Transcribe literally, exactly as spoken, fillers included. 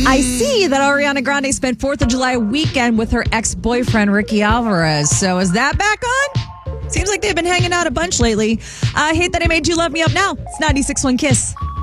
I see that Ariana Grande spent fourth of July weekend with her ex-boyfriend, Ricky Alvarez. So is that back on? Seems like they've been hanging out a bunch lately. I hate that I made you love me up now. It's ninety-six point one Kiss.